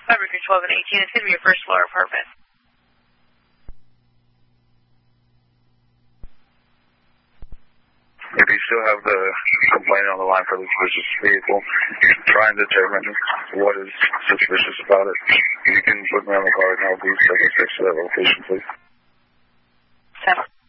between 12 and 18. It's going to be your first floor apartment. If you still have the complaint on the line for the suspicious vehicle, try and determine what is suspicious about it. If you can put me on the card and I'll be 7-6 to that location, please. 7.